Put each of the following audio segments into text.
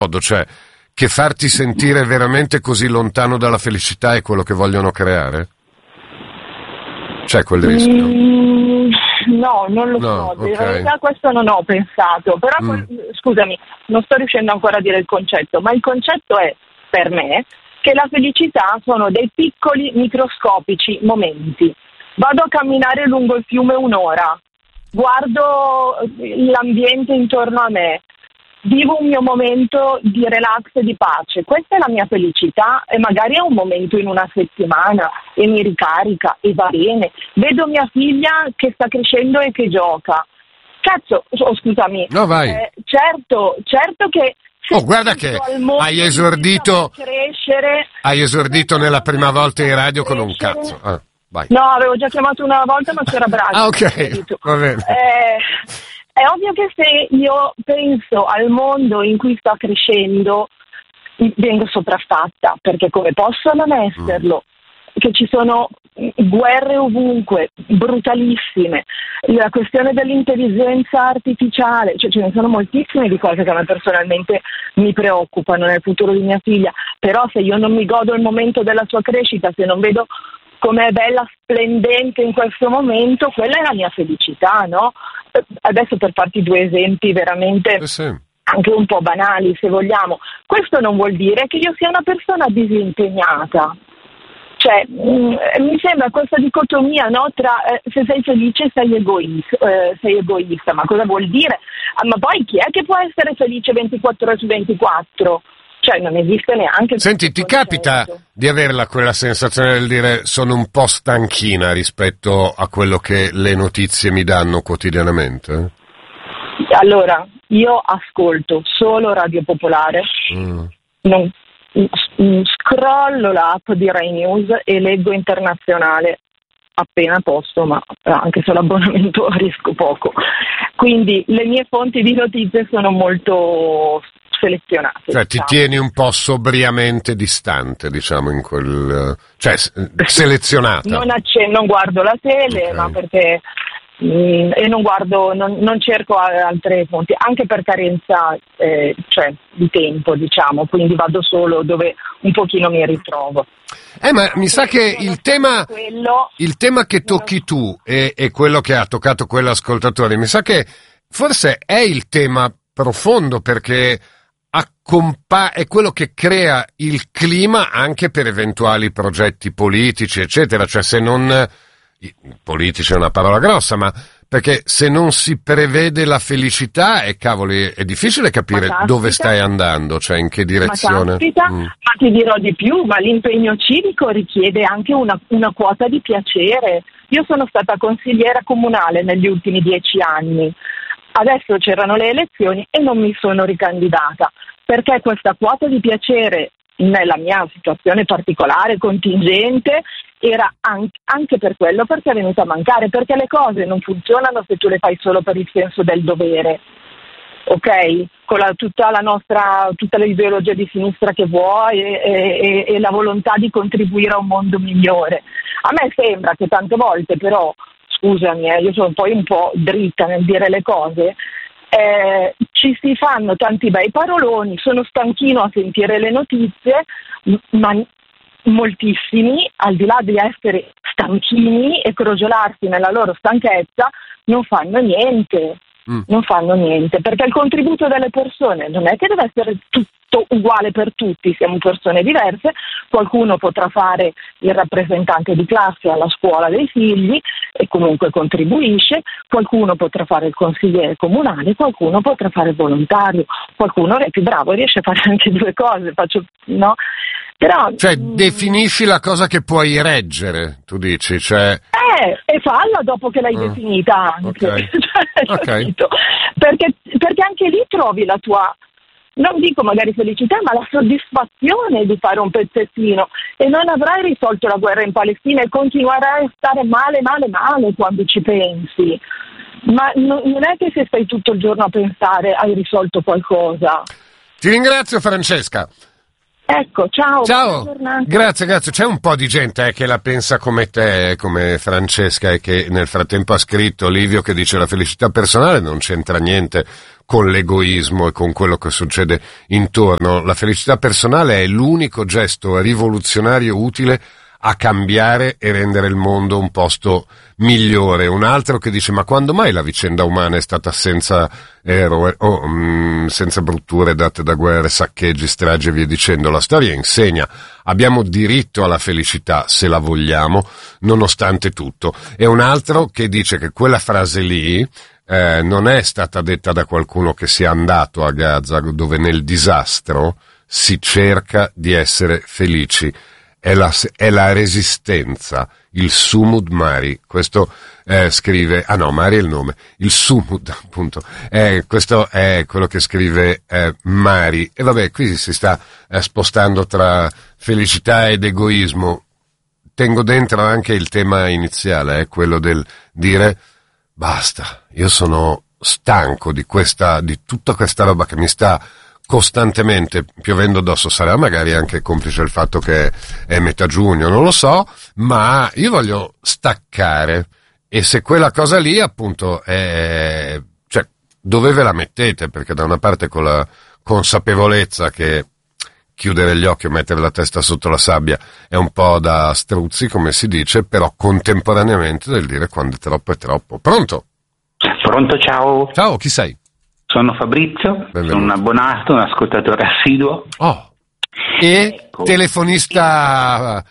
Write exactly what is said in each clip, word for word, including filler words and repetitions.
modo, cioè che farti sentire veramente così lontano dalla felicità è quello che vogliono creare? C'è quel rischio? Mm, no, non lo no, so, in okay. realtà questo non ho pensato, però mm. quel, scusami, non sto riuscendo ancora a dire il concetto, ma il concetto è, per me, che la felicità sono dei piccoli microscopici momenti. Vado a camminare lungo il fiume un'ora, guardo l'ambiente intorno a me, vivo un mio momento di relax e di pace. Questa è la mia felicità e magari è un momento in una settimana e mi ricarica e va bene. Vedo mia figlia che sta crescendo e che gioca. Cazzo, oh, scusami. No, vai. Eh, certo, certo che... Oh, guarda che hai esordito, crescere, hai esordito nella prima volta in radio con un cazzo. Ah, vai. No, avevo già chiamato una volta, ma c'era Braccio. Ah, ok, va bene. Eh, è ovvio che se io penso al mondo in cui sto crescendo, vengo sopraffatta, perché come posso non esserlo? Che ci sono guerre ovunque, brutalissime, la questione dell'intelligenza artificiale, cioè ce ne sono moltissime di cose che a me personalmente mi preoccupano nel futuro di mia figlia, però se io non mi godo il momento della sua crescita, se non vedo come è bella, splendente in questo momento, quella è la mia felicità, no? Adesso per farti due esempi veramente eh sì. anche un po' banali, se vogliamo, questo non vuol dire che io sia una persona disimpegnata. Cioè, mh, mi sembra questa dicotomia, no, tra eh, se sei felice sei egoista, eh, sei egoista, ma cosa vuol dire? Ah, ma poi chi è che può essere felice ventiquattro ore su ventiquattro? Cioè, non esiste neanche... Senti, ti capita di averla quella sensazione del dire sono un po' stanchina rispetto a quello che le notizie mi danno quotidianamente? Allora, io ascolto solo Radio Popolare, mm. non... scrollo l'app di Rai News e leggo Internazionale appena posso, ma anche se l'abbonamento riesco poco, quindi le mie fonti di notizie sono molto selezionate. Cioè diciamo. Ti tieni un po' sobriamente distante, diciamo, in quel, cioè selezionata. Non, acc- non guardo la tele, okay. ma perché Mm, e non guardo, non, non cerco altre fonti, anche per carenza eh, cioè, di tempo, diciamo, quindi vado solo dove un pochino mi ritrovo. Eh, ma mi sa che il tema, quello, il tema che tocchi tu e, e quello che ha toccato quell'ascoltatore, mi sa che forse è il tema profondo, perché accompa- è quello che crea il clima anche per eventuali progetti politici, eccetera, cioè se non... politici è una parola grossa, ma perché se non si prevede la felicità è cavoli, è difficile capire ma dove stai andando, cioè in che direzione. Ma, caspita, mm. ma ti dirò di più, ma l'impegno civico richiede anche una, una quota di piacere. Io sono stata consigliera comunale negli ultimi dieci anni, adesso c'erano le elezioni e non mi sono ricandidata, perché questa quota di piacere nella mia situazione particolare, contingente, era anche per quello, perché è venuta a mancare, perché le cose non funzionano se tu le fai solo per il senso del dovere, ok? Con la, tutta la nostra, tutta l'ideologia di sinistra che vuoi e, e, e la volontà di contribuire a un mondo migliore. A me sembra che tante volte però, scusami, eh, io sono poi un po' dritta nel dire le cose, Eh, ci si fanno tanti bei paroloni, sono stanchino a sentire le notizie, ma moltissimi, al di là di essere stanchini e crogiolarsi nella loro stanchezza, non fanno niente, mm. non fanno niente, perché il contributo delle persone non è che deve essere tutto uguale per tutti, siamo persone diverse, qualcuno potrà fare il rappresentante di classe alla scuola dei figli e comunque contribuisce, qualcuno potrà fare il consigliere comunale, qualcuno potrà fare il volontario, qualcuno è più bravo, riesce a fare anche due cose, faccio, no? Però, cioè mh, definisci la cosa che puoi reggere, tu dici, cioè... Eh, e falla dopo che l'hai uh, definita anche, okay. cioè, okay. perché, perché anche lì trovi la tua, non dico magari felicità, ma la soddisfazione di fare un pezzettino, e non avrai risolto la guerra in Palestina e continuerai a stare male, male, male quando ci pensi, ma no, non è che se stai tutto il giorno a pensare hai risolto qualcosa. Ti ringrazio, Francesca. Ecco, ciao. Ciao, grazie, grazie. C'è un po' di gente eh, che la pensa come te, come Francesca, e che nel frattempo ha scritto Livio che dice la felicità personale non c'entra niente con l'egoismo e con quello che succede intorno. La felicità personale è l'unico gesto rivoluzionario utile a cambiare e rendere il mondo un posto migliore. Un altro che dice ma quando mai la vicenda umana è stata senza eroe o mm, senza brutture date da guerre, saccheggi, stragi e via dicendo? La storia insegna, abbiamo diritto alla felicità se la vogliamo, nonostante tutto. E un altro che dice che quella frase lì eh, non è stata detta da qualcuno che sia andato a Gaza, dove nel disastro si cerca di essere felici. È la, è la resistenza, il sumud mari, questo eh, scrive, ah no, Mari è il nome, il sumud appunto, eh, questo è quello che scrive eh, Mari, e vabbè, qui si sta eh, spostando tra felicità ed egoismo. Tengo dentro anche il tema iniziale, eh, quello del dire basta, io sono stanco di questa, di tutta questa roba che mi sta costantemente piovendo addosso. Sarà magari anche complice il fatto che è metà giugno, non lo so, ma io voglio staccare, e se quella cosa lì appunto è, cioè, dove ve la mettete? Perché da una parte con la consapevolezza che chiudere gli occhi o mettere la testa sotto la sabbia è un po' da struzzi, come si dice, però contemporaneamente del dire quando è troppo è troppo. Pronto? Pronto, ciao. Ciao, chi sei? Sono Fabrizio, Benvenuto. Sono un abbonato, un ascoltatore assiduo. Oh, e ecco. Telefonista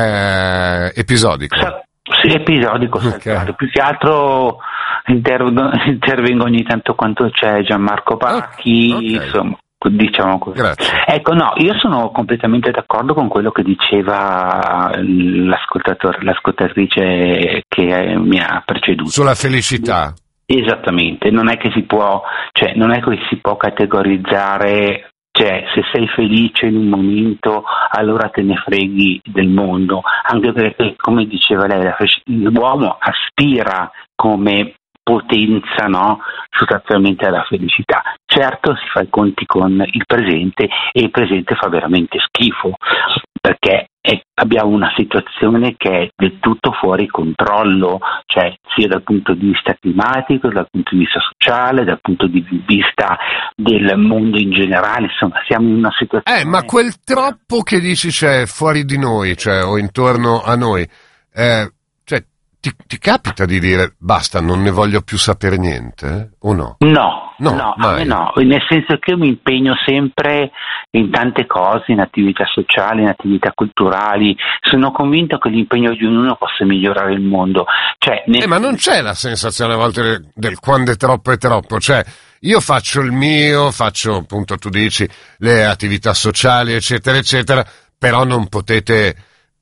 eh, episodico. Sa- sì, episodico, Okay. più che altro intervengo, intervengo ogni tanto quando c'è Gianmarco Pacchi, Okay. insomma, diciamo così. Grazie. Ecco, no, io sono completamente d'accordo con quello che diceva l'ascoltatore, l'ascoltatrice che mi ha preceduto. Sulla felicità. Esattamente, non è che si può, cioè non è che si può categorizzare, cioè se sei felice in un momento allora te ne freghi del mondo, anche perché come diceva lei l'uomo aspira come potenza, no, sostanzialmente alla felicità. Certo si fa i conti con il presente e il presente fa veramente schifo, perché è, abbiamo una situazione che è del tutto fuori controllo, cioè sia dal punto di vista climatico, dal punto di vista sociale, dal punto di vista del mondo in generale, insomma siamo in una situazione... Eh, ma quel troppo che dici c'è fuori di noi, cioè o intorno a noi, eh, cioè ti, ti capita di dire basta, non ne voglio più sapere niente, eh? O no? No, No, no, mai. a me no, nel senso che io mi impegno sempre in tante cose, in attività sociali, in attività culturali, sono convinto che l'impegno di ognuno possa migliorare il mondo. Cioè, nel... Eh, ma non c'è la sensazione a volte del, del quando è troppo è troppo, cioè io faccio il mio, faccio appunto tu dici le attività sociali eccetera eccetera, però non potete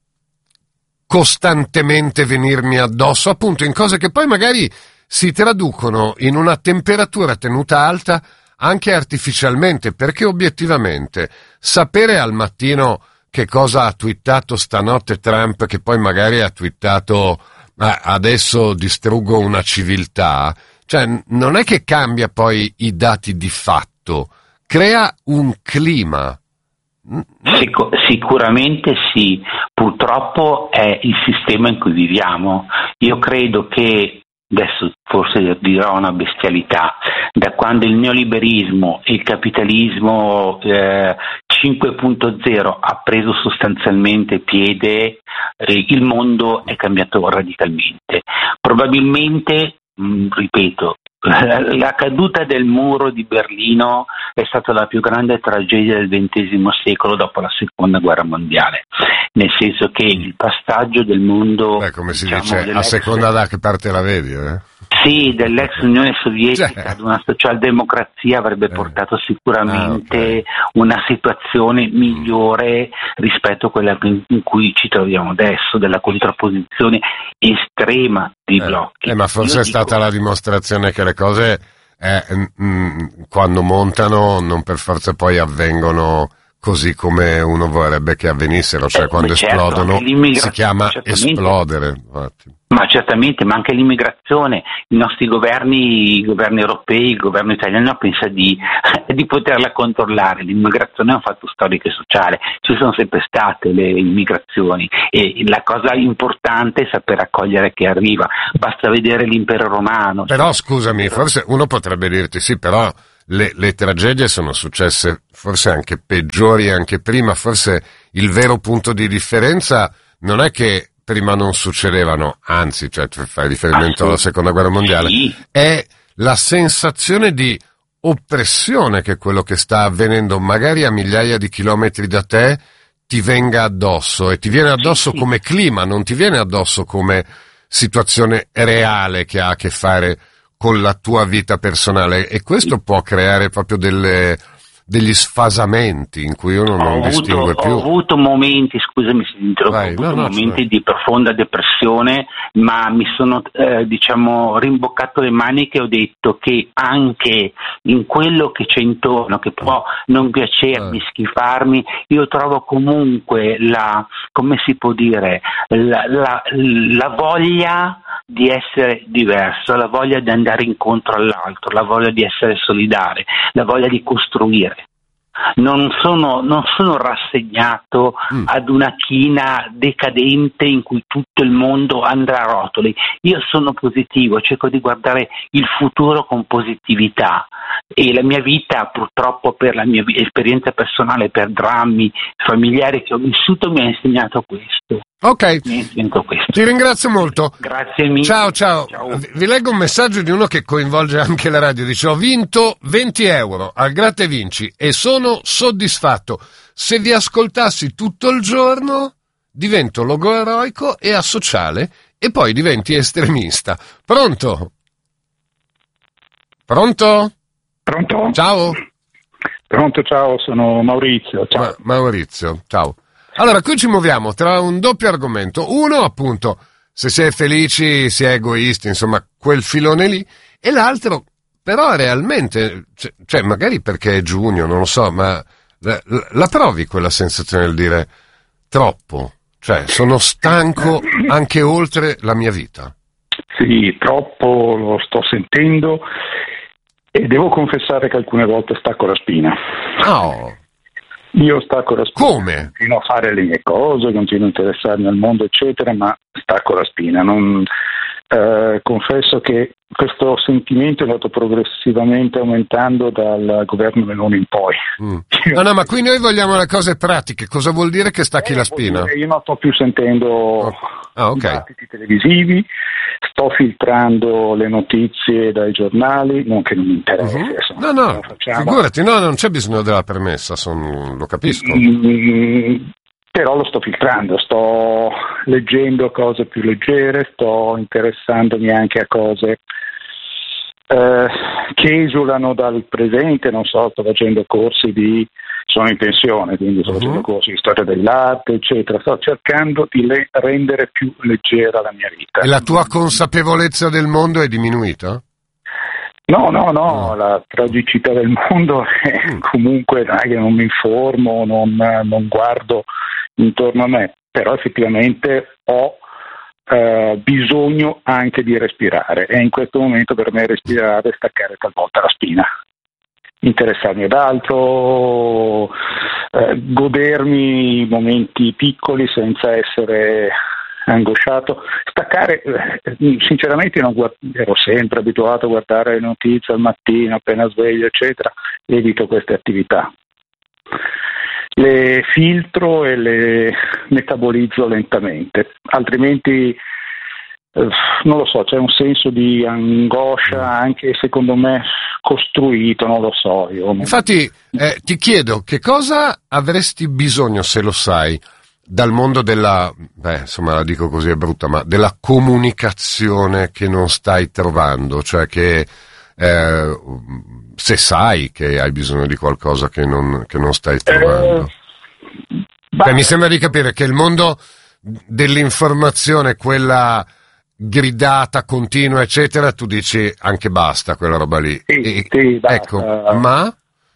costantemente venirmi addosso appunto in cose che poi magari si traducono in una temperatura tenuta alta anche artificialmente, perché obiettivamente sapere al mattino che cosa ha twittato stanotte Trump, che poi magari ha twittato ah, adesso distruggo una civiltà, cioè non è che cambia poi i dati di fatto, crea un clima. Sic- sicuramente sì, purtroppo è il sistema in cui viviamo. Io credo che, adesso forse dirò una bestialità, da quando il neoliberismo e il capitalismo eh, cinque punto zero ha preso sostanzialmente piede, eh, il mondo è cambiato radicalmente. Probabilmente, mh, ripeto, la caduta del muro di Berlino è stata la più grande tragedia del ventesimo secolo dopo la seconda guerra mondiale, nel senso che il passaggio del mondo, Beh, come si diciamo, dice, a seconda da che parte la vedi, eh? Sì, dell'ex Unione Sovietica Cioè. ad una socialdemocrazia avrebbe Eh. portato sicuramente Ah, okay. una situazione migliore rispetto a quella in cui ci troviamo adesso, della contrapposizione estrema di Eh, blocchi. eh, ma forse Io è dico- stata la dimostrazione che le cose eh, mm, quando montano non per forza poi avvengono così come uno vorrebbe che avvenissero, cioè eh, quando certo, esplodono si chiama esplodere. Infatti. Ma certamente, ma anche l'immigrazione, i nostri governi, i governi europei, il governo italiano pensa di, di poterla controllare. L'immigrazione è un fatto storico e sociale, ci sono sempre state le immigrazioni e la cosa importante è saper accogliere chi arriva, basta vedere l'impero romano. Però scusami, forse uno potrebbe dirti sì, però le, le tragedie sono successe forse anche peggiori anche prima, forse il vero punto di differenza non è che prima non succedevano, anzi, cioè tu fai riferimento alla seconda guerra mondiale, sì. È la sensazione di oppressione che quello che sta avvenendo magari a migliaia di chilometri da te ti venga addosso, e ti viene addosso sì, sì. come clima, non ti viene addosso come situazione reale che ha a che fare con la tua vita personale, e questo può creare proprio delle degli sfasamenti in cui uno non ho avuto, distingue più. Ho avuto momenti, scusami se ti interrompo, Vai, ho avuto no, no, momenti cioè. di profonda depressione, ma mi sono eh, diciamo rimboccato le maniche e ho detto che anche in quello che c'è intorno, che può non piacermi, eh. schifarmi, io trovo comunque la, come si può dire, la, la, la voglia di essere diverso, la voglia di andare incontro all'altro, la voglia di essere solidale, la voglia di costruire. Non sono, non sono rassegnato mm. ad una china decadente in cui tutto il mondo andrà a rotoli. Io sono positivo, cerco di guardare il futuro con positività, e la mia vita, purtroppo, per la mia esperienza personale, per drammi familiari che ho vissuto, mi ha insegnato questo. Ok, mi ha insegnato questo. Ti ringrazio molto. Grazie mille. Ciao, ciao, ciao. Vi leggo un messaggio di uno che coinvolge anche la radio. Dice: ho vinto venti euro al Gratta e Vinci e sono soddisfatto. Se vi ascoltassi tutto il giorno divento logoeroico e asociale, e poi diventi estremista. Pronto? Pronto? Pronto? Ciao. Pronto, ciao, sono Maurizio. Ciao. Ma- Maurizio, ciao. Allora, qui ci muoviamo tra un doppio argomento. Uno, appunto, se si è felici, si è egoisti, insomma, quel filone lì. E l'altro, però, realmente, cioè, cioè magari perché è giugno, non lo so, ma la, la provi quella sensazione del dire troppo? Cioè, sono stanco anche oltre la mia vita. Sì, troppo lo sto sentendo e devo confessare che alcune volte stacco la spina. Oh. Io stacco la spina. Come? Continuo a fare le mie cose, continuo a interessarmi al mondo, eccetera, ma stacco la spina. Non, eh, confesso che questo sentimento è andato progressivamente aumentando dal governo Meloni in poi. Mm. No, no, ma qui noi vogliamo le cose pratiche. Cosa vuol dire che stacchi eh, la spina? Io non sto più sentendo oh. ah, okay. dibattiti televisivi, sto filtrando le notizie dai giornali, non che non mi interessi. Uh-huh. No, no, figurati, no, non c'è bisogno della permessa, son, lo capisco. Mm, però lo sto filtrando, sto leggendo cose più leggere, sto interessandomi anche a cose eh, che esulano dal presente, non so, sto facendo corsi di... sono in pensione, quindi sto uh-huh. facendo corsi di storia dell'arte, eccetera. Sto cercando di le- rendere più leggera la mia vita. E la tua consapevolezza del mondo è diminuita? No, no, no, uh. la tragicità del mondo è uh. comunque non è che non mi informo, non, non guardo intorno a me, però effettivamente ho uh, bisogno anche di respirare, e in questo momento per me respirare è staccare talvolta la spina. Interessarmi ad altro, eh, godermi i momenti piccoli senza essere angosciato, staccare, eh, sinceramente non guard- ero sempre abituato a guardare le notizie al mattino appena sveglio, eccetera, evito queste attività. Le filtro e le metabolizzo lentamente, altrimenti eh, non lo so, c'è un senso di angoscia anche secondo me costruito, non lo so. Io non... Infatti eh, ti chiedo che cosa avresti bisogno, se lo sai, dal mondo della, beh, insomma la dico così è brutta, ma della comunicazione che non stai trovando, cioè che eh, se sai che hai bisogno di qualcosa che non, che non stai trovando. Eh, Beh, mi sembra di capire che il mondo dell'informazione, quella gridata, continua, eccetera, tu dici anche basta quella roba lì. Sì, e, sì, ecco, ma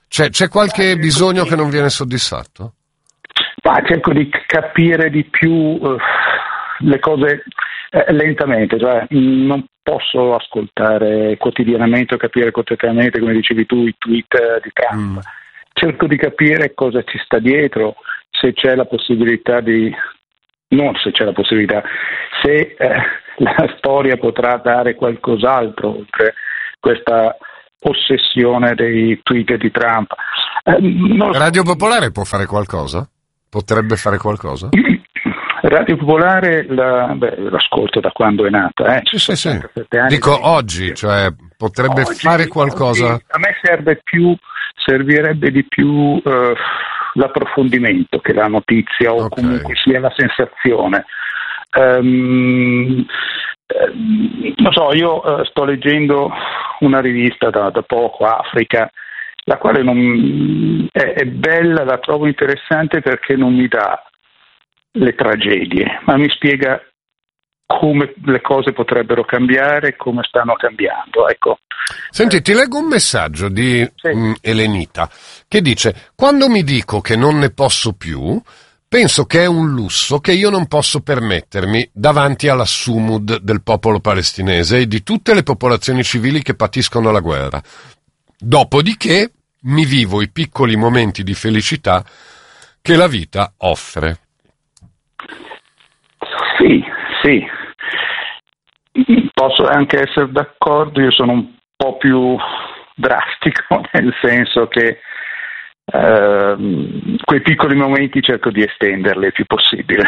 C'è, c'è qualche bisogno che non viene soddisfatto? Ma cerco di capire di più uh, le cose eh, lentamente, cioè non posso ascoltare quotidianamente o capire quotidianamente, come dicevi tu, i tweet di Trump. Mm. Cerco di capire cosa ci sta dietro, se c'è la possibilità di... non se c'è la possibilità, se eh, la storia potrà dare qualcos'altro oltre questa ossessione dei tweet di Trump. Eh, non so. Radio Popolare può fare qualcosa? Potrebbe fare qualcosa? Radio Popolare la, beh, l'ascolto da quando è nata. Eh. Sì, sì, sì. Dico che... oggi, cioè potrebbe oggi, fare qualcosa? Oggi, a me serve più, servirebbe di più eh, l'approfondimento che la notizia o okay. comunque sia la sensazione. Um, eh, non so, io eh, sto leggendo una rivista da, da poco, Africa, la quale non, è, è bella, la trovo interessante perché non mi dà le tragedie, ma mi spiega come le cose potrebbero cambiare, come stanno cambiando. Ecco. Senti, ti leggo un messaggio di sì. mh, Elenita che dice: quando mi dico che non ne posso più, penso che è un lusso che io non posso permettermi davanti alla sumud del popolo palestinese e di tutte le popolazioni civili che patiscono la guerra. Dopodiché mi vivo i piccoli momenti di felicità che la vita offre. Sì, sì. Posso anche essere d'accordo, io sono un po' più drastico, nel senso che Uh, quei piccoli momenti cerco di estenderli il più possibile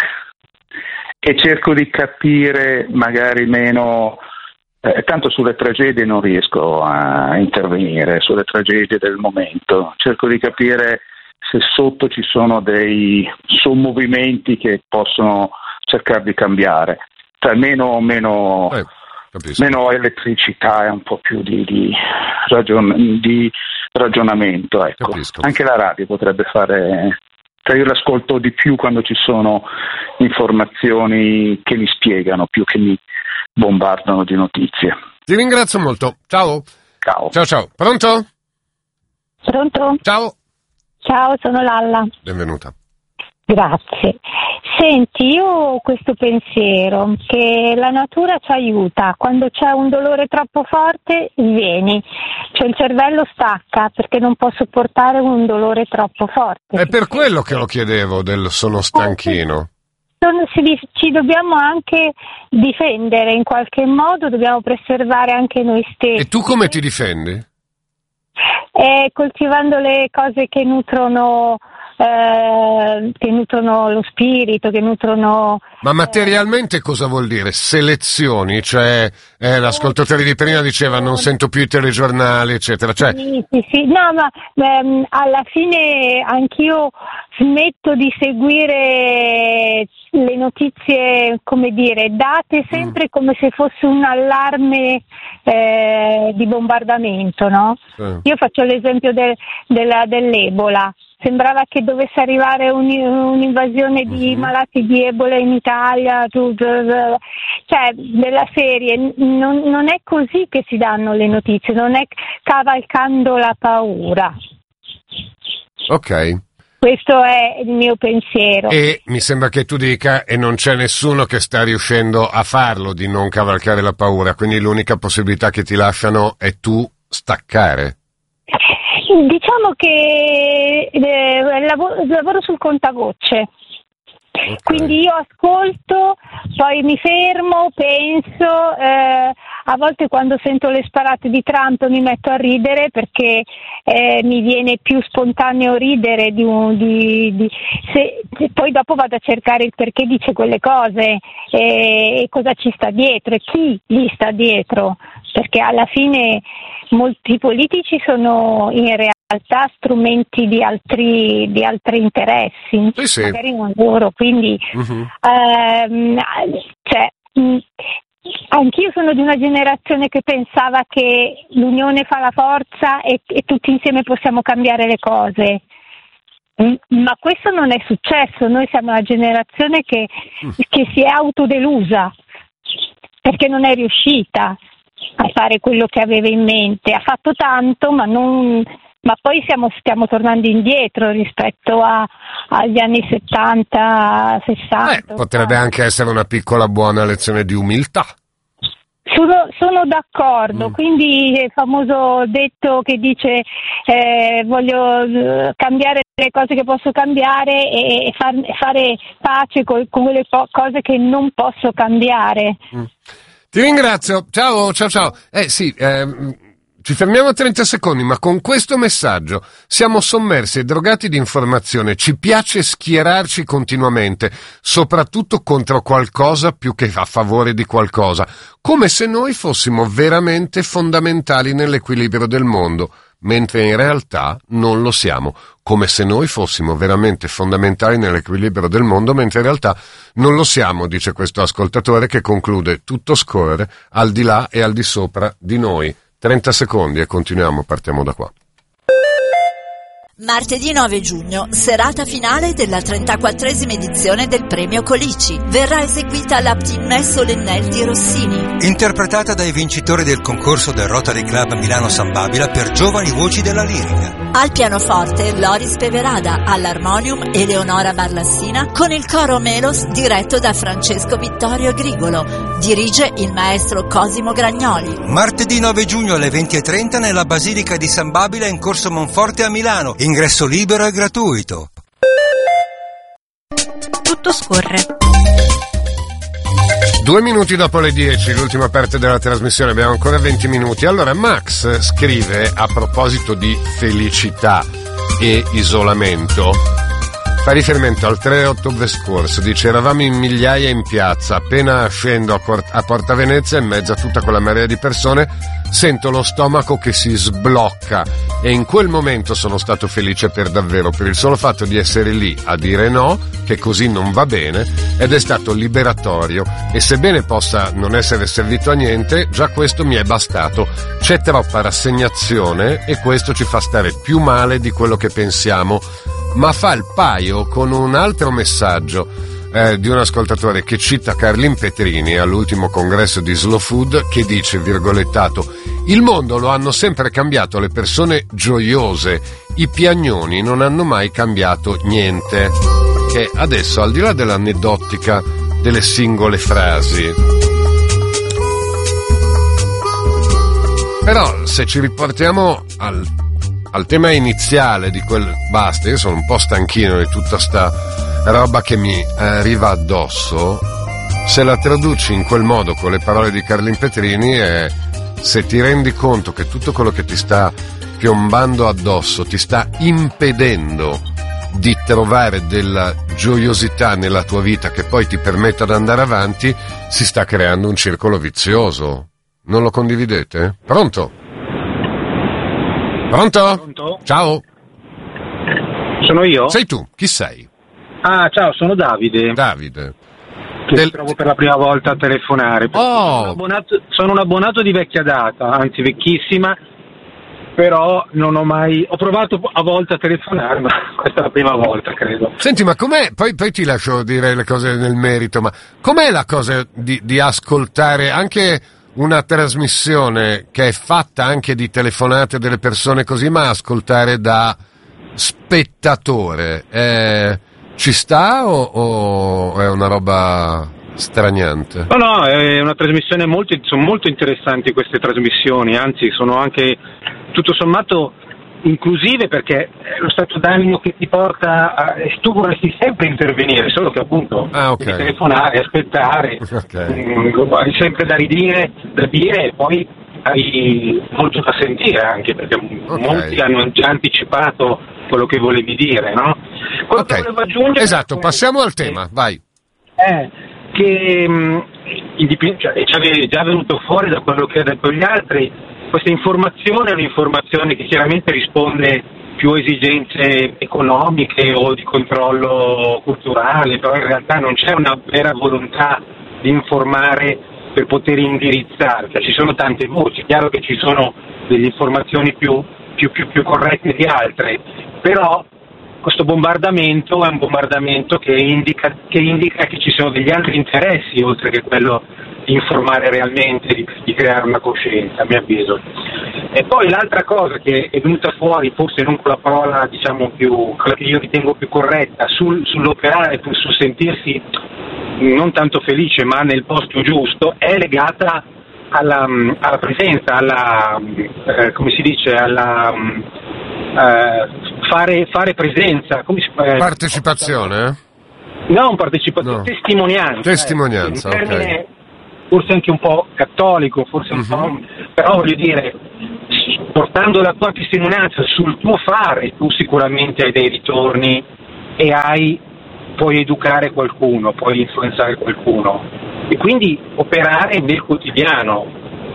e cerco di capire magari meno, eh, tanto sulle tragedie non riesco a intervenire, sulle tragedie del momento, cerco di capire se sotto ci sono dei sommovimenti che possono cercare di cambiare, cioè meno, meno, eh, meno elettricità e un po' più di, di, ragion- di ragionamento, ecco. Capisco. Anche la radio potrebbe fare, cioè io l'ascolto di più quando ci sono informazioni che mi spiegano più che mi bombardano di notizie. Ti ringrazio molto, ciao. Ciao. Ciao ciao. Pronto? Pronto? Ciao. Ciao, sono Lalla. Benvenuta. Grazie. Senti, io ho questo pensiero che la natura ci aiuta, quando c'è un dolore troppo forte svieni, cioè il cervello stacca perché non può sopportare un dolore troppo forte. È per quello che lo chiedevo del sono stanchino. Ci dobbiamo anche difendere in qualche modo, dobbiamo preservare anche noi stessi. E tu come ti difendi? Eh, coltivando le cose che nutrono Eh, che nutrono lo spirito, che nutrono... Ma materialmente eh... cosa vuol dire? Selezioni, cioè eh, l'ascoltatore di prima diceva non sento più i telegiornali, eccetera. Cioè... Sì, sì, sì. No, ma ehm, alla fine anch'io smetto di seguire le notizie, come dire, date sempre mm. come se fosse un allarme eh, di bombardamento, no? Sì. Io faccio l'esempio del, della, dell'Ebola. Sembrava che dovesse arrivare un, un'invasione di uh-huh. malati di Ebola in Italia, tu, tu, tu, cioè della serie, non, non è così che si danno le notizie, non è cavalcando la paura. Ok. Questo è il mio pensiero. E mi sembra che tu dica, e non c'è nessuno che sta riuscendo a farlo, di non cavalcare la paura, quindi l'unica possibilità che ti lasciano è tu staccare. Diciamo che eh, lavoro, lavoro sul contagocce, okay. Quindi io ascolto, poi mi fermo, penso, eh, a volte quando sento le sparate di Trump mi metto a ridere perché eh, mi viene più spontaneo ridere di, un, di, di se, se poi dopo vado a cercare il perché dice quelle cose e, e cosa ci sta dietro e chi gli sta dietro, perché alla fine molti politici sono in realtà strumenti di altri di altri interessi, sì, sì. magari non loro, quindi uh-huh. ehm, cioè, mh, anch'io sono di una generazione che pensava che l'unione fa la forza e, e tutti insieme possiamo cambiare le cose. Ma questo non è successo, noi siamo una generazione che, uh. che si è autodelusa perché non è riuscita a fare quello che aveva in mente, ha fatto tanto ma non, ma poi siamo, stiamo tornando indietro rispetto a, agli anni settanta, sessanta. Eh, potrebbe anche essere una piccola buona lezione di umiltà. Sono, sono d'accordo, mm. quindi il famoso detto che dice eh, voglio eh, cambiare le cose che posso cambiare e, e far, fare pace con, con quelle po- cose che non posso cambiare. Mm. Ti ringrazio, ciao, ciao, ciao. Eh sì, ehm, ci fermiamo a trenta secondi, ma con questo messaggio siamo sommersi e drogati di informazione, ci piace schierarci continuamente, soprattutto contro qualcosa più che a favore di qualcosa, come se noi fossimo veramente fondamentali nell'equilibrio del mondo, mentre in realtà non lo siamo, come se noi fossimo veramente fondamentali nell'equilibrio del mondo, mentre in realtà non lo siamo, dice questo ascoltatore che conclude: tutto scorre al di là e al di sopra di noi. trenta secondi e continuiamo, partiamo da qua. Martedì nove giugno, serata finale della trentaquattresima edizione del Premio Colici. Verrà eseguita la Ptimme Solennelle di Rossini, interpretata dai vincitori del concorso del Rotary Club Milano San Babila per giovani voci della lirica. Al pianoforte Loris Peverada, all'armonium Eleonora Barlassina, con il coro Melos diretto da Francesco Vittorio Grigolo. Dirige il maestro Cosimo Gragnoli. Martedì nove giugno alle venti e trenta nella Basilica di San Babila in Corso Monforte a Milano. Ingresso libero e gratuito. Tutto scorre. Due minuti dopo le dieci, l'ultima parte della trasmissione, abbiamo ancora venti minuti. Allora, Max scrive a proposito di felicità e isolamento, fa riferimento al tre ottobre scorso, dice: eravamo in migliaia in piazza, appena scendo a, Cort- a Porta Venezia, in mezzo a tutta quella marea di persone, sento lo stomaco che si sblocca e in quel momento sono stato felice per davvero, per il solo fatto di essere lì a dire no, che così non va bene, ed è stato liberatorio e sebbene possa non essere servito a niente, già questo mi è bastato. C'è troppa rassegnazione e questo ci fa stare più male di quello che pensiamo. Ma fa il paio con un altro messaggio eh, di un ascoltatore che cita Carlin Petrini all'ultimo congresso di Slow Food, che dice, virgolettato: il mondo lo hanno sempre cambiato le persone gioiose, i piagnoni non hanno mai cambiato niente. Che adesso, al di là dell'aneddotica delle singole frasi, però se ci riportiamo al al tema iniziale di quel basta, io sono un po' stanchino di tutta sta roba che mi arriva addosso, se la traduci in quel modo con le parole di Carlin Petrini è: se ti rendi conto che tutto quello che ti sta piombando addosso ti sta impedendo di trovare della gioiosità nella tua vita che poi ti permetta di andare avanti, si sta creando un circolo vizioso. Non lo condividete? Pronto? Pronto? Pronto? Ciao. Sono io? Sei tu, chi sei? Ah, ciao, sono Davide. Davide. Che Del... trovo per la prima volta a telefonare. Oh. Sono un, abbonato, sono un abbonato di vecchia data, anzi vecchissima, però non ho mai... Ho provato a volte a telefonare, ma questa è la prima volta, credo. Senti, ma com'è? Poi, poi ti lascio dire le cose nel merito, ma com'è la cosa di, di ascoltare anche una trasmissione che è fatta anche di telefonate delle persone così, ma ascoltare da spettatore, eh, ci sta o, o è una roba straniante? No, no, è una trasmissione molto, sono molto interessanti queste trasmissioni, anzi sono anche tutto sommato inclusive, perché è lo stato d'animo che ti porta a, tu vorresti sempre intervenire, solo che appunto ah, okay. devi telefonare, aspettare, okay. mh, hai sempre da ridire, da dire e poi hai molto da sentire anche, perché okay. molti hanno già anticipato quello che volevi dire, no? Quello okay. che volevo aggiungere, esatto, passiamo al tema, vai. È che mh, cioè, è già venuto fuori da quello che ha detto gli altri. Questa informazione è un'informazione che chiaramente risponde più a esigenze economiche o di controllo culturale, però in realtà non c'è una vera volontà di informare per poter indirizzare, cioè, ci sono tante voci, è chiaro che ci sono delle informazioni più, più, più, più corrette di altre, però questo bombardamento è un bombardamento che indica, che indica che ci sono degli altri interessi oltre che quello di informare realmente, di, di creare una coscienza, a mio avviso. E poi l'altra cosa che è venuta fuori, forse non con la parola diciamo più, quella che io ritengo più corretta, sul, sull'operare, sul sentirsi non tanto felice ma nel posto giusto, è legata alla, alla presenza, alla eh, come si dice, alla eh, fare, fare presenza, come si, eh, partecipazione? Non partecipazione, no. testimonianza. Testimonianza, eh, un termine, ok. Forse anche un po' cattolico, forse un uh-huh. po', però voglio dire, portando la tua testimonianza sul tuo fare, tu sicuramente hai dei ritorni e hai, puoi educare qualcuno, puoi influenzare qualcuno e quindi operare nel quotidiano.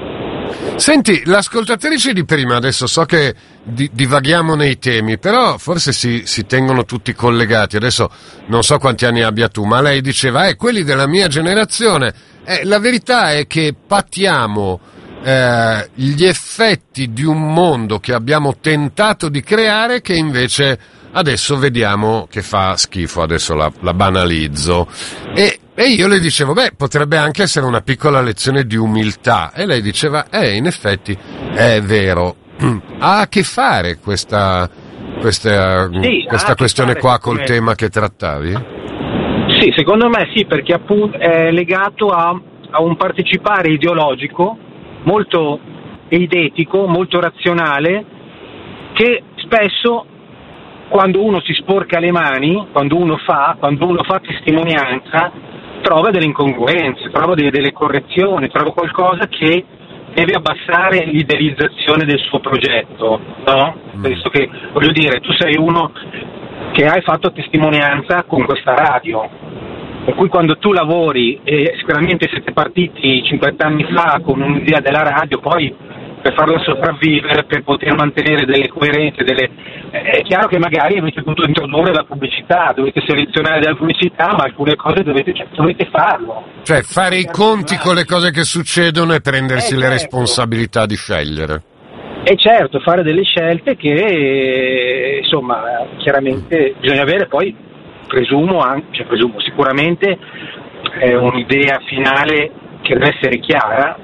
Senti, l'ascoltatrice di prima, adesso so che di, divaghiamo nei temi, però forse si, si tengono tutti collegati. Adesso non so quanti anni abbia tu, ma lei diceva, eh, quelli della mia generazione. Eh, la verità è che patiamo eh, gli effetti di un mondo che abbiamo tentato di creare, che invece adesso vediamo che fa schifo, adesso la, la banalizzo. E, e io le dicevo, beh, potrebbe anche essere una piccola lezione di umiltà. E lei diceva, eh, in effetti è vero. Ha a che fare questa, questa, sì, questa questione qua col come... tema che trattavi? Sì, secondo me sì, perché appunto è legato a, a un partecipare ideologico molto eidetico, molto razionale, che spesso quando uno si sporca le mani, quando uno fa, quando uno fa testimonianza, trova delle incongruenze, trova delle, delle correzioni, trova qualcosa che deve abbassare l'idealizzazione del suo progetto, no? Penso che, voglio dire, tu sei uno che hai fatto testimonianza con questa radio, per cui quando tu lavori, e sicuramente siete partiti cinquanta anni fa con un'idea della radio, poi per farla sopravvivere, per poter mantenere delle coerenze, delle... è chiaro che magari avete dovuto introdurre la pubblicità, dovete selezionare della pubblicità, ma alcune cose dovete, cioè, dovete farlo. Cioè fare i conti con le cose che succedono e prendersi eh, le certo. responsabilità di scegliere. E certo, fare delle scelte che, insomma, chiaramente bisogna avere poi, presumo, anche, cioè presumo, sicuramente è un'idea finale che deve essere chiara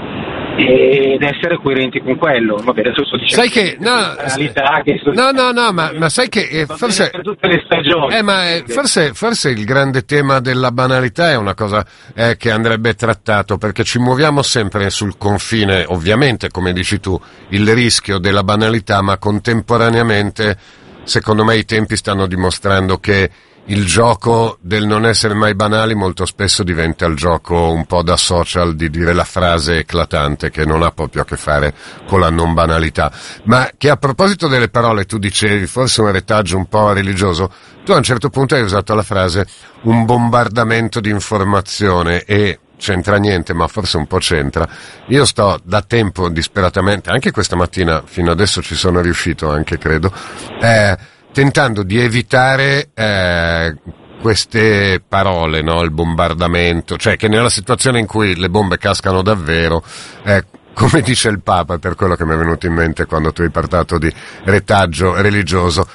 ed essere coerenti con quello. Vabbè, adesso sto dicendo sai che no, che sto no no no ma, ma sai che eh, forse per tutte le stagioni eh, ma eh, forse, forse il grande tema della banalità è una cosa eh, che andrebbe trattato, perché ci muoviamo sempre sul confine, ovviamente come dici tu, il rischio della banalità, ma contemporaneamente secondo me i tempi stanno dimostrando che il gioco del non essere mai banali molto spesso diventa il gioco un po' da social di dire la frase eclatante che non ha proprio a che fare con la non banalità. Ma che a proposito delle parole tu dicevi, forse un retaggio un po' religioso, tu a un certo punto hai usato la frase un bombardamento di informazione e c'entra niente, ma forse un po' c'entra. Io sto da tempo disperatamente, anche questa mattina, fino adesso ci sono riuscito anche credo, eh, tentando di evitare eh, queste parole, no? Il bombardamento, cioè che nella situazione in cui le bombe cascano davvero, eh, come dice il Papa, per quello che mi è venuto in mente quando tu hai parlato di retaggio religioso,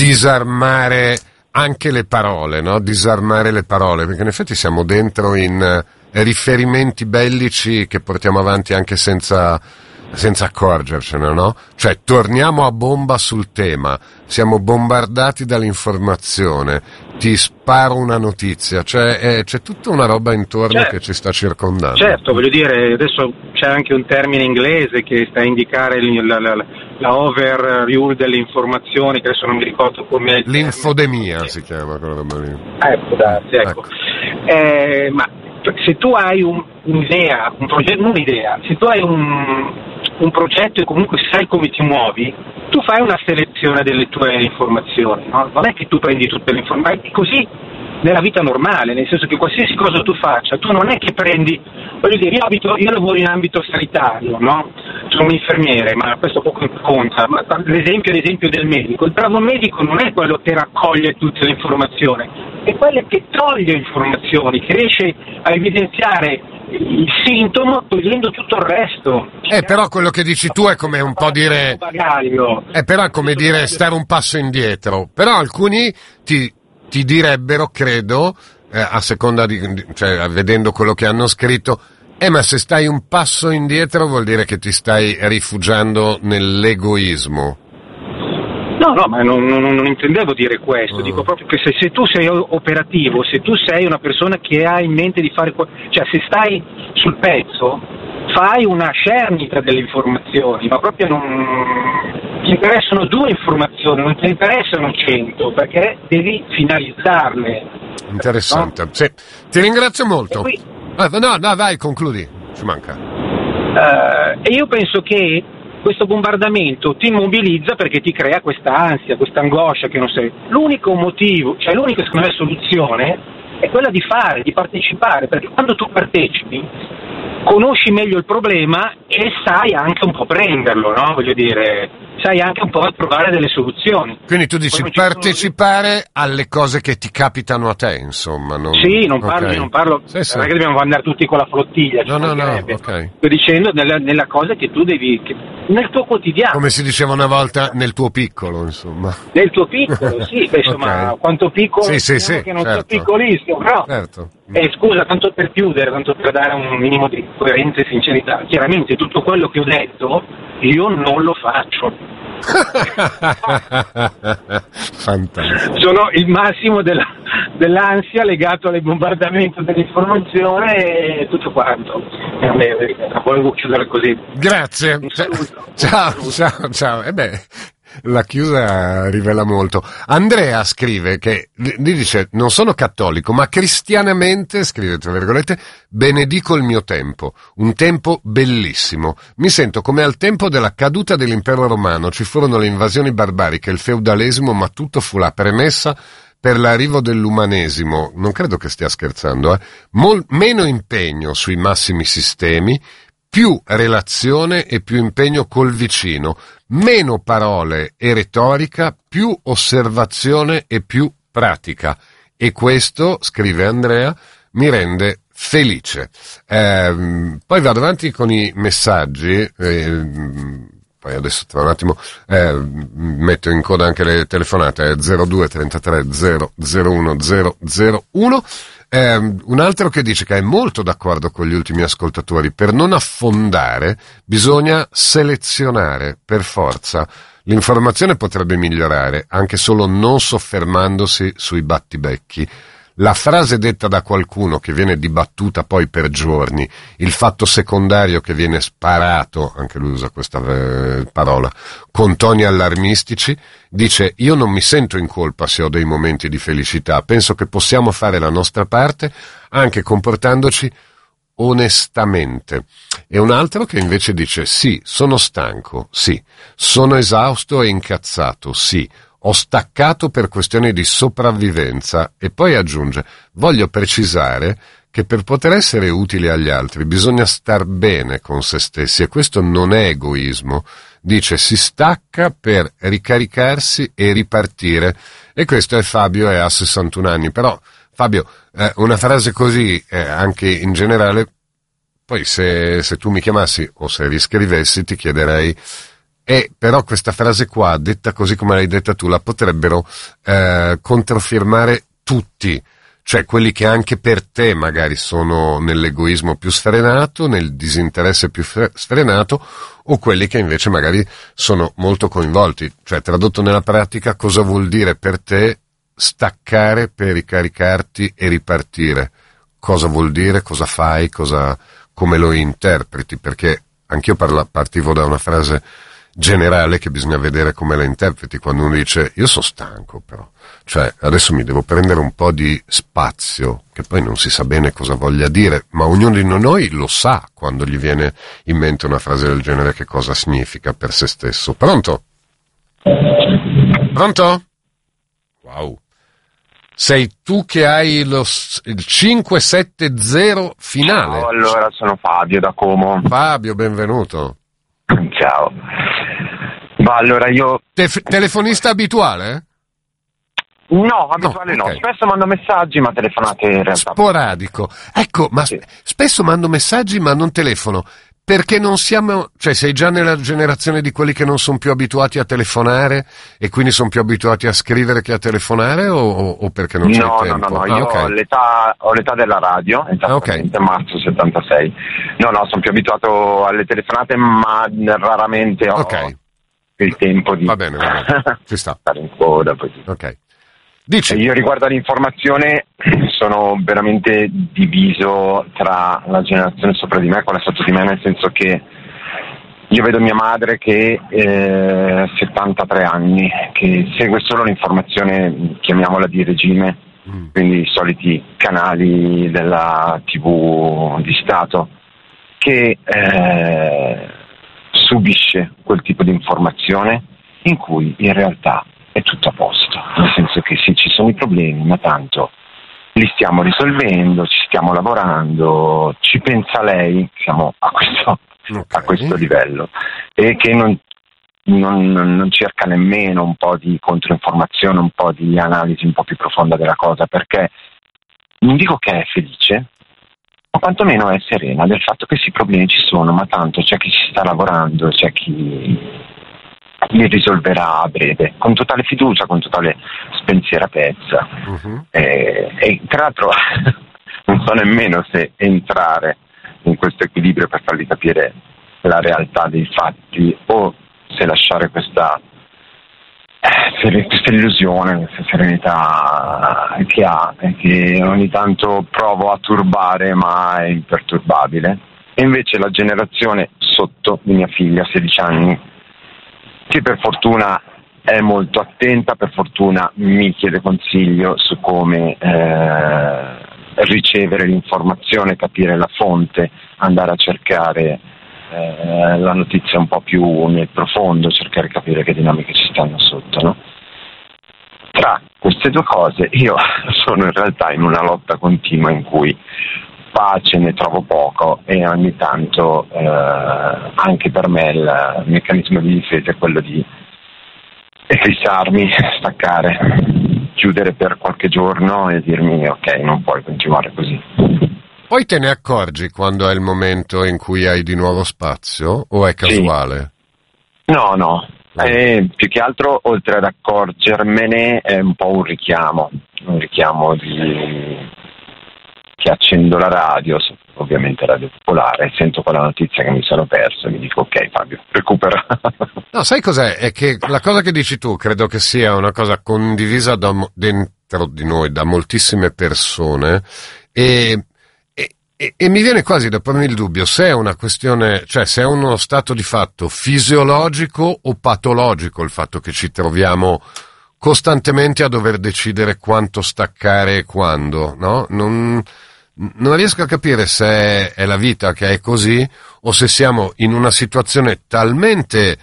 disarmare anche le parole, no? Disarmare le parole, perché in effetti siamo dentro in eh, riferimenti bellici che portiamo avanti anche senza... senza accorgercene, no? Cioè, torniamo a bomba sul tema, siamo bombardati dall'informazione, ti sparo una notizia, cioè eh, c'è tutta una roba intorno certo. che ci sta circondando. Certo, voglio dire, adesso c'è anche un termine inglese che sta a indicare la, la, la, la overview delle informazioni, che adesso non mi ricordo come... L'infodemia termine. Si chiama quella roba lì. Eh, può darsi, ecco. ecco. Eh, ma se tu hai un, un'idea, un progetto, non un'idea, se tu hai un... un progetto e comunque sai come ti muovi, tu fai una selezione delle tue informazioni, no? Non è che tu prendi tutte le informazioni, è così nella vita normale, nel senso che qualsiasi cosa tu faccia, tu non è che prendi, voglio dire, io, abito, io lavoro in ambito sanitario, no? Sono un infermiere, ma questo poco conta, ma l'esempio, l'esempio del medico, il bravo medico non è quello che raccoglie tutte le informazioni, è quello che toglie informazioni, che riesce a evidenziare il sintomo togliendo tutto il resto. Eh, però quello che dici tu è come un po' dire è però come dire stare un passo indietro, però alcuni ti, ti direbbero, credo, eh, a seconda di, cioè vedendo quello che hanno scritto, Eh, ma se stai un passo indietro vuol dire che ti stai rifugiando nell'egoismo. No, no, ma non, non, non intendevo dire questo, oh. dico proprio che se, se tu sei operativo, se tu sei una persona che ha in mente di fare, cioè se stai sul pezzo, fai una cernita delle informazioni, ma proprio non ti interessano due informazioni, non ti interessano cento, perché devi finalizzarle. Interessante, no? Sì. Ti ringrazio molto. E qui, ah, no, no, vai, concludi, ci manca. Uh, e io penso che questo bombardamento ti immobilizza perché ti crea questa ansia, questa angoscia che non sei. L'unico motivo, cioè l'unica secondo me soluzione è quella di fare, di partecipare, perché quando tu partecipi conosci meglio il problema e sai anche un po' prenderlo, no? Voglio dire, sai anche un po' trovare delle soluzioni. Quindi tu dici partecipare sono... alle cose che ti capitano a te, insomma. Non... Sì, non parlo, okay. non parlo, sì, sì. non è che dobbiamo andare tutti con la flottiglia. No, no, no, ok. Sto dicendo nella, nella cosa che tu devi, che, nel tuo quotidiano. Come si diceva una volta, nel tuo piccolo, insomma. Nel tuo piccolo, sì, beh, insomma, okay. Quanto piccolo, sì, sì, sì, che non certo. sia piccolissimo, però. Certo. Eh, scusa, tanto per chiudere, tanto per dare un minimo di coerenza e sincerità, chiaramente tutto quello che ho detto io non lo faccio. Fantastico. Sono il massimo della, dell'ansia legato all'bombardamento dell'informazione e tutto quanto. Eh, volevo chiudere così. Grazie. Ciao, ciao, ciao. E beh, la chiusa rivela molto. Andrea scrive che, gli dice, non sono cattolico, ma cristianamente, scrive tra virgolette, benedico il mio tempo, un tempo bellissimo. Mi sento come al tempo della caduta dell'impero romano, ci furono le invasioni barbariche, il feudalesimo, ma tutto fu la premessa per l'arrivo dell'umanesimo. Non credo che stia scherzando, eh. Mol- meno impegno sui massimi sistemi, più relazione e più impegno col vicino, meno parole e retorica, più osservazione e più pratica. E questo, scrive Andrea, mi rende felice. Eh, poi vado avanti con i messaggi, eh, poi adesso tra un attimo eh, metto in coda anche le telefonate, zero due trentatré zero zero uno zero zero uno. Eh, un altro che dice che è molto d'accordo con gli ultimi ascoltatori, per non affondare bisogna selezionare per forza. L'informazione potrebbe migliorare anche solo non soffermandosi sui battibecchi. La frase detta da qualcuno che viene dibattuta poi per giorni, il fatto secondario che viene sparato, anche lui usa questa eh, parola, con toni allarmistici, dice: io non mi sento in colpa se ho dei momenti di felicità, penso che possiamo fare la nostra parte anche comportandoci onestamente. E un altro che invece dice: sì, sono stanco, sì, sono esausto e incazzato, sì, ho staccato per questioni di sopravvivenza, e poi aggiunge: voglio precisare che per poter essere utili agli altri bisogna star bene con se stessi, e questo non è egoismo. Dice: si stacca per ricaricarsi e ripartire. E questo è Fabio, e ha sessantuno anni. Però Fabio, eh, una frase così eh, anche in generale, poi se, se tu mi chiamassi o se riscrivessi ti chiederei: e però questa frase qua, detta così come l'hai detta tu, la potrebbero eh, controfirmare tutti, cioè quelli che anche per te magari sono nell'egoismo più sfrenato, nel disinteresse più sfrenato, o quelli che invece magari sono molto coinvolti. Cioè, tradotto nella pratica, cosa vuol dire per te staccare per ricaricarti e ripartire? Cosa vuol dire? Cosa fai? Cosa, come lo interpreti? Perché anch'io parla, partivo da una frase generale che bisogna vedere come la interpreti. Quando uno dice: io sono stanco, però, cioè adesso mi devo prendere un po' di spazio, che poi non si sa bene cosa voglia dire, ma ognuno di noi lo sa quando gli viene in mente una frase del genere, che cosa significa per se stesso. Pronto? Pronto? Wow. Sei tu che hai lo, il cinque sette zero finale. Ciao, allora sono Fabio da Como. Fabio, benvenuto. Ciao. Ma allora io... Te- telefonista abituale? No, abituale no, no. Okay. Spesso mando messaggi, ma telefonate in realtà. Sporadico. Ecco, ma sì. Spesso mando messaggi ma non telefono. perché non siamo, cioè sei già nella generazione di quelli che non sono più abituati a telefonare e quindi sono più abituati a scrivere che a telefonare, o, o perché non c'è no, tempo? No, no, no, ah, io okay. ho, l'età, ho l'età della radio, esattamente, okay. marzo settantasei. No, no, sono più abituato alle telefonate, ma raramente ho okay. il tempo di va bene, va bene. Ci sta. stare in coda. Poi. Ok. Dici. Io riguardo all'informazione sono veramente diviso tra la generazione sopra di me e quella sotto di me, nel senso che io vedo mia madre che ha eh, settantatré anni, che segue solo l'informazione, chiamiamola di regime, mm. quindi i soliti canali della tivù di Stato, che eh, subisce quel tipo di informazione in cui in realtà è tutto a posto, nel senso che sì, ci sono i problemi, ma tanto li stiamo risolvendo, ci stiamo lavorando, ci pensa lei, siamo a questo, okay. a questo livello, e che non, non, non cerca nemmeno un po' di controinformazione, un po' di analisi un po' più profonda della cosa, perché non dico che è felice, ma quantomeno è serena del fatto che sì, i problemi ci sono, ma tanto c'è chi ci sta lavorando, c'è chi li risolverà a breve, con totale fiducia, con totale spensieratezza. Uh-huh. E, e tra l'altro non so nemmeno se entrare in questo equilibrio per fargli capire la realtà dei fatti o se lasciare questa, eh, questa illusione, questa serenità che ha e che ogni tanto provo a turbare, ma è imperturbabile. E invece la generazione sotto di mia figlia, sedici anni, che per fortuna è molto attenta, per fortuna mi chiede consiglio su come eh, ricevere l'informazione, capire la fonte, andare a cercare eh, la notizia un po' più nel profondo, cercare di capire che dinamiche ci stanno sotto, no? Tra queste due cose io sono in realtà in una lotta continua in cui pace ne trovo poco e ogni tanto eh, anche per me il meccanismo di difesa è quello di fissarmi, staccare, chiudere per qualche giorno e dirmi ok, non puoi continuare così. Poi te ne accorgi quando è il momento in cui hai di nuovo spazio o è casuale? Sì. No, no, eh, più che altro oltre ad accorgermene è un po' un richiamo, un richiamo di... che accendo la radio, ovviamente Radio Popolare, sento quella notizia che mi sono perso e mi dico ok Fabio, recupera. No, sai cos'è? È che la cosa che dici tu credo che sia una cosa condivisa da, dentro di noi da moltissime persone e, e, e, e mi viene quasi da pormi il dubbio se è una questione, cioè se è uno stato di fatto fisiologico o patologico il fatto che ci troviamo costantemente a dover decidere quanto staccare e quando, no? Non... Non riesco a capire se è la vita che è così o se siamo in una situazione talmente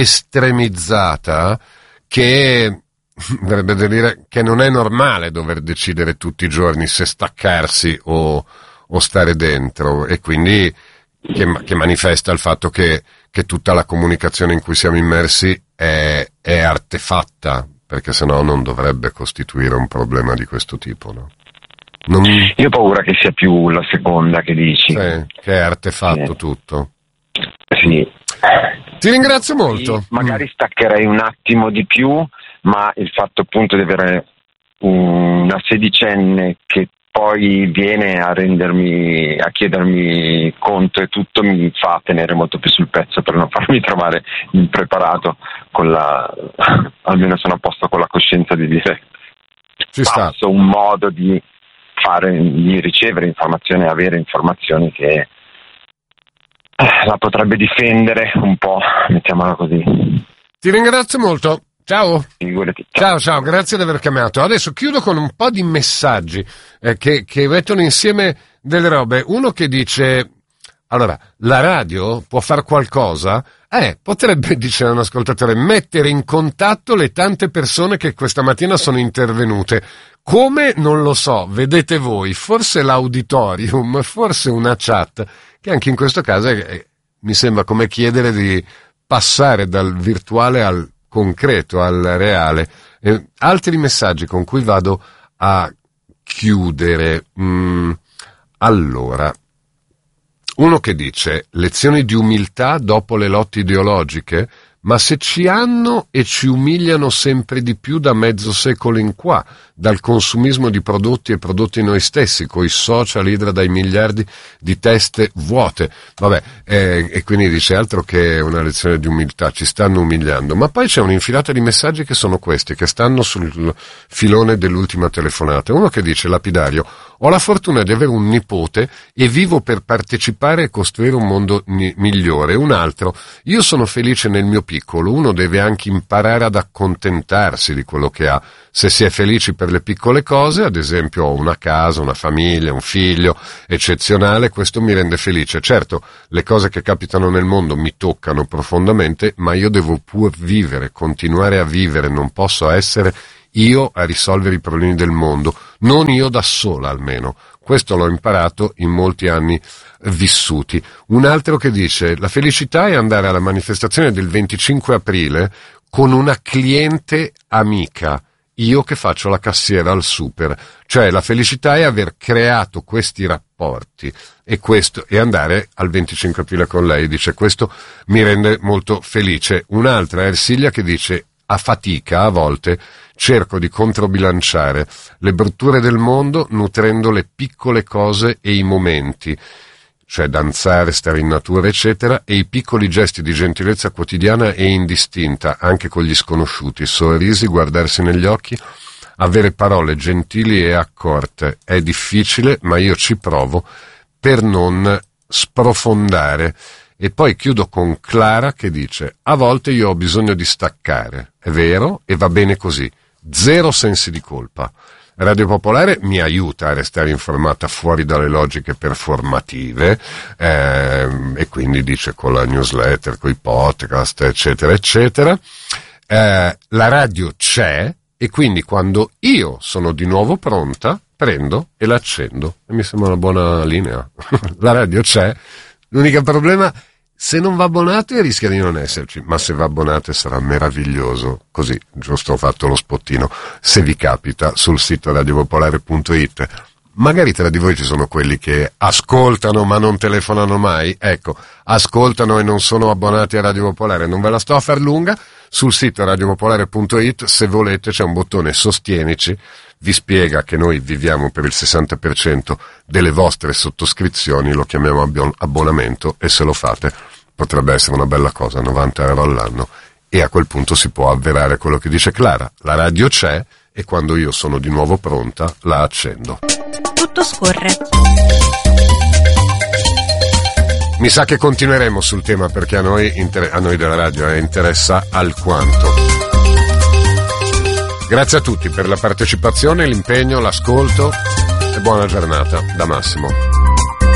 estremizzata che verrebbe da dire che non è normale dover decidere tutti i giorni se staccarsi o, o stare dentro, e quindi che, che manifesta il fatto che, che tutta la comunicazione in cui siamo immersi è, è artefatta, perché sennò non dovrebbe costituire un problema di questo tipo, no? Non... Io ho paura che sia più la seconda che dici. Sì, che è artefatto sì. Tutto. Sì. Ti ringrazio molto. Sì, magari staccherei un attimo di più, ma il fatto appunto di avere una sedicenne che poi viene a rendermi, a chiedermi conto e tutto, mi fa tenere molto più sul pezzo per non farmi trovare impreparato, con la, almeno sono a posto con la coscienza di dire ci passo sta. Un modo di fare, di ricevere informazioni e avere informazioni che la potrebbe difendere un po', mettiamola così. Ti ringrazio molto. Ciao. Figurati. Ciao, ciao, grazie di aver chiamato. Adesso chiudo con un po' di messaggi eh, che, che mettono insieme delle robe. Uno che dice, allora, la radio può far qualcosa? Eh, potrebbe, dice un ascoltatore, mettere in contatto le tante persone che questa mattina sono intervenute. Come? Non lo so, vedete voi, forse l'auditorium, forse una chat, che anche in questo caso è, è, mi sembra come chiedere di passare dal virtuale al concreto, al reale. Eh, altri messaggi con cui vado a chiudere. Mm, allora, uno che dice lezioni di umiltà dopo le lotte ideologiche, ma se ci hanno e ci umiliano sempre di più da mezzo secolo in qua, dal consumismo di prodotti e prodotti noi stessi, coi social idra dai miliardi di teste vuote. Vabbè, eh, e quindi dice altro che una lezione di umiltà, ci stanno umiliando. Ma poi c'è un'infilata di messaggi che sono questi, che stanno sul filone dell'ultima telefonata. Uno che dice, lapidario, ho la fortuna di avere un nipote e vivo per partecipare e costruire un mondo ni- migliore. Un altro, io sono felice nel mio piccolo. Uno deve anche imparare ad accontentarsi di quello che ha. Se si è felici per le piccole cose, ad esempio ho una casa, una famiglia, un figlio eccezionale, questo mi rende felice. Certo, le cose che capitano nel mondo mi toccano profondamente, ma io devo pur vivere, continuare a vivere, non posso essere io a risolvere i problemi del mondo, non io da sola almeno. Questo l'ho imparato in molti anni vissuti. Un altro che dice, la felicità è andare alla manifestazione del venticinque aprile con una cliente amica, io che faccio la cassiera al super. Cioè la felicità è aver creato questi rapporti e questo, e andare al venticinque aprile con lei, dice questo mi rende molto felice. Un'altra è Ersilia che dice, a fatica a volte cerco di controbilanciare le brutture del mondo nutrendo le piccole cose e i momenti, cioè danzare, stare in natura eccetera, e i piccoli gesti di gentilezza quotidiana e indistinta anche con gli sconosciuti, sorrisi, guardarsi negli occhi, avere parole gentili e accorte. È difficile, ma io ci provo per non sprofondare. E poi chiudo con Clara che dice, a volte io ho bisogno di staccare, è vero, e va bene così, zero sensi di colpa. Radio Popolare mi aiuta a restare informata fuori dalle logiche performative, ehm, e quindi dice con la newsletter, con i podcast, eccetera, eccetera. Eh, la radio c'è e quindi quando io sono di nuovo pronta, prendo e la accendo. E mi sembra una buona linea. La radio c'è. L'unico problema, se non va abbonato rischia di non esserci, ma se va abbonato sarà meraviglioso, così, giusto, ho fatto lo spottino, se vi capita, sul sito radio popolare punto it. Magari tra di voi ci sono quelli che ascoltano ma non telefonano mai, ecco, ascoltano e non sono abbonati a Radio Popolare, non ve la sto a far lunga, sul sito radio popolare punto it, se volete, c'è un bottone sostienici, vi spiega che noi viviamo per il sessanta per cento delle vostre sottoscrizioni, lo chiamiamo abbonamento, e se lo fate potrebbe essere una bella cosa, novanta euro all'anno, e a quel punto si può avverare quello che dice Clara, la radio c'è e quando io sono di nuovo pronta la accendo. Tutto scorre. Mi sa che continueremo sul tema perché a noi, a noi della radio eh, interessa alquanto. Grazie a tutti per la partecipazione, l'impegno, l'ascolto e buona giornata da Massimo.